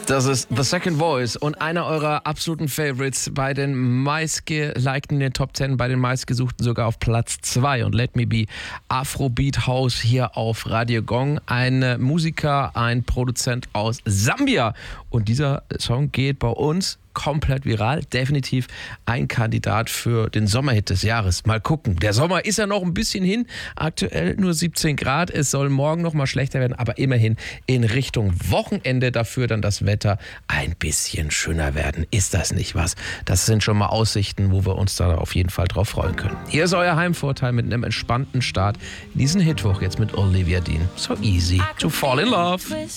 Das ist The Second Voice und einer eurer absoluten Favorites bei den meistgelikten in den Top 10, bei den meistgesuchten sogar auf Platz 2 und Let Me Be, Afrobeat House hier auf Radio Gong. Ein Musiker, ein Produzent aus Sambia und dieser Song geht bei uns komplett viral. Definitiv ein Kandidat für den Sommerhit des Jahres. Mal gucken. Der Sommer ist ja noch ein bisschen hin. Aktuell nur 17 Grad. Es soll morgen noch mal schlechter werden, aber immerhin in Richtung Wochenende dafür dann das Wetter ein bisschen schöner werden. Ist das nicht was? Das sind schon mal Aussichten, wo wir uns da auf jeden Fall drauf freuen können. Hier ist euer Heimvorteil mit einem entspannten Start in diesen Hitwoch jetzt mit Olivia Dean. So easy to fall in love.